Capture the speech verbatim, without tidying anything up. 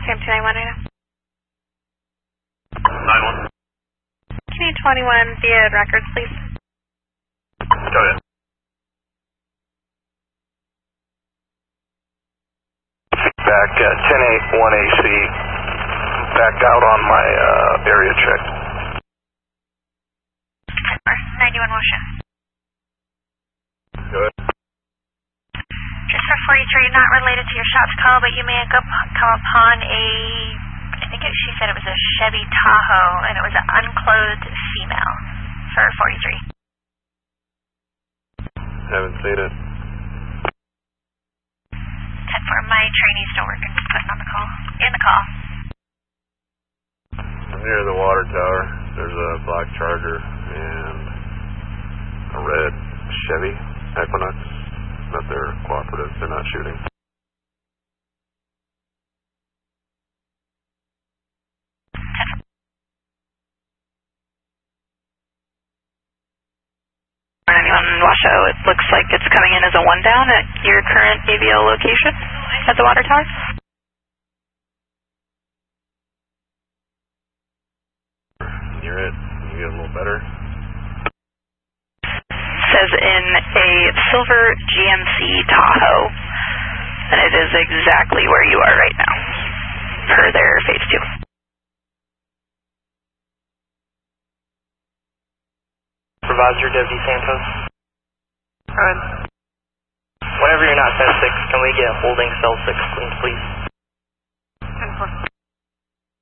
Cam two nine one right now. nine one. Can you twenty-one via records, please? Go ahead. Back at ten eight one A C. Back out on my uh, area check. ninety-one motion. Go ahead. Just for forty-three, not related to your shots call, but you may have come upon a, I think it, she said it was a Chevy Tahoe, and it was an unclothed female for forty-three. Haven't seen it. ten four, my trainee's still working, putting on the call. In the call. I'm near the water tower. There's a black Charger and a red Chevy Equinox. But they're cooperative. They're not shooting. ninety-one Washoe, it looks like it's coming in as a one down at your current A V L location at the water tower. Near it. Can you get a little better? Says in a silver G M C Tahoe, and it is exactly where you are right now, per their phase two. Supervisor W. Santos. Alright. Whenever you're not ten six, can we get holding cell six, please?